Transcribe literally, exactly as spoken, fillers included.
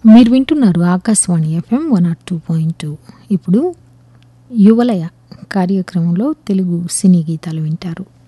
మీరు వింటున్నారు Akashvani FM one not two point two. ఇప్పుడు యువలయ కార్యక్రమంలో తెలుగు సినీ గీతాలు వింటారు.